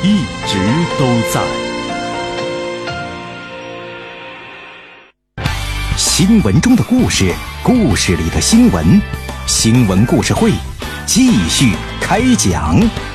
一直都在。新闻中的故事，故事里的新闻，新闻故事会继续开讲。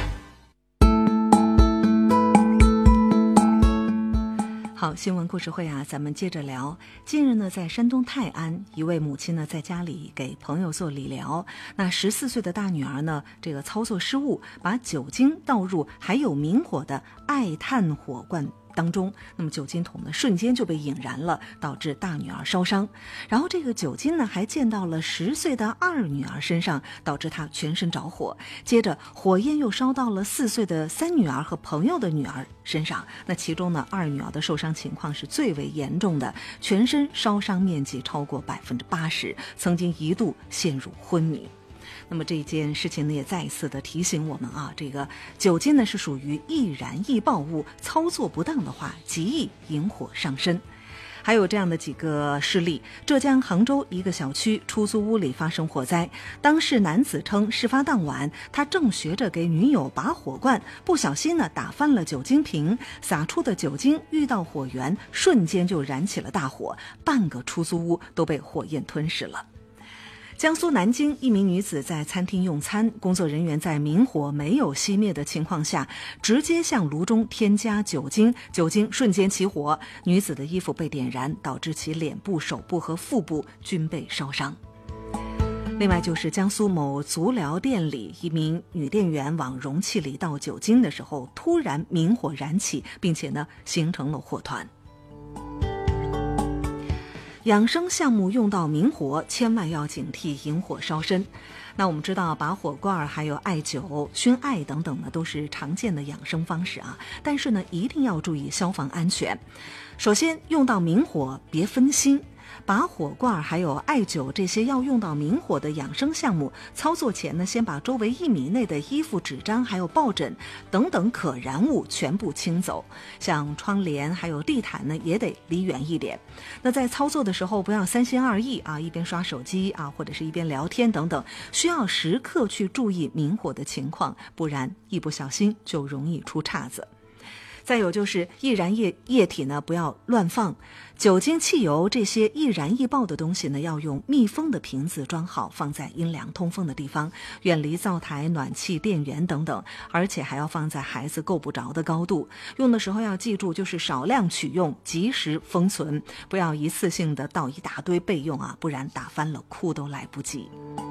好，新闻故事会啊，咱们接着聊。近日呢，在山东泰安，一位母亲呢在家里给朋友做理疗，那14岁的大女儿呢，这个操作失误，把酒精倒入含有明火的爱炭火罐当中，那么酒精桶呢瞬间就被引燃了，导致大女儿烧伤。然后这个酒精呢还溅到了10岁的二女儿身上，导致她全身着火。接着火焰又烧到了4岁的三女儿和朋友的女儿身上，那其中呢二女儿的受伤情况是最为严重的，全身烧伤面积超过80%，曾经一度陷入昏迷。那么这件事情呢，也再一次的提醒我们啊，这个酒精呢是属于易燃易爆物，操作不当的话，极易引火上身。还有这样的几个事例，浙江杭州一个小区出租屋里发生火灾，当事男子称，事发当晚他正学着给女友拔火罐，不小心呢打翻了酒精瓶，洒出的酒精遇到火源，瞬间就燃起了大火，半个出租屋都被火焰吞噬了。江苏南京一名女子在餐厅用餐，工作人员在明火没有熄灭的情况下，直接向炉中添加酒精，酒精瞬间起火，女子的衣服被点燃，导致其脸部、手部和腹部均被烧伤。另外就是江苏某足疗店里，一名女店员往容器里倒酒精的时候，突然明火燃起，并且呢形成了火团。养生项目用到明火，千万要警惕引火烧身。那我们知道拔火罐还有艾灸、熏艾等等呢，都是常见的养生方式啊，但是呢一定要注意消防安全。首先用到明火别分心，拔火罐还有艾灸这些要用到明火的养生项目，操作前呢，先把周围1米内的衣服、纸张还有抱枕等等可燃物全部清走，像窗帘还有地毯呢也得离远一点。那在操作的时候不要三心二意啊，一边刷手机啊，或者是一边聊天等等，需要时刻去注意明火的情况，不然一不小心就容易出岔子。再有就是易燃液体呢不要乱放，酒精、汽油这些易燃易爆的东西呢，要用密封的瓶子装好，放在阴凉通风的地方，远离灶台、暖气、电源等等，而且还要放在孩子够不着的高度。用的时候要记住，就是少量取用，及时封存，不要一次性的倒一大堆备用啊，不然打翻了哭都来不及。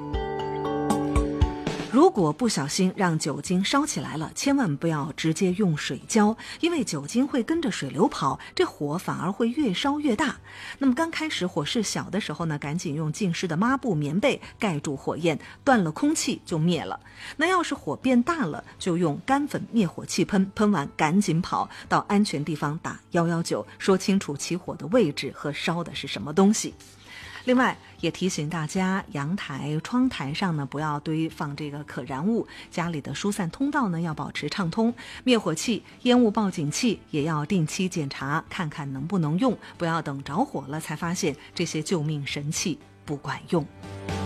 如果不小心让酒精烧起来了，千万不要直接用水浇，因为酒精会跟着水流跑，这火反而会越烧越大。那么刚开始火势小的时候呢，赶紧用浸湿的抹布、棉被盖住火焰，断了空气就灭了。那要是火变大了，就用干粉灭火器喷，喷完赶紧跑到安全地方打119，说清楚起火的位置和烧的是什么东西。另外也提醒大家，阳台、窗台上呢不要堆放这个可燃物，家里的疏散通道呢要保持畅通，灭火器、烟雾报警器也要定期检查，看看能不能用，不要等着火了才发现这些救命神器不管用。